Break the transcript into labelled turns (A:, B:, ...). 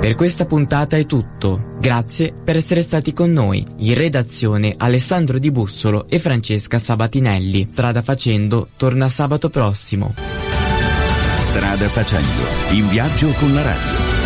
A: Per questa puntata è tutto. Grazie per essere stati con noi. In redazione Alessandro Di Bussolo e Francesca Sabatinelli. Strada facendo torna sabato prossimo.
B: Strada facendo, in viaggio con la radio.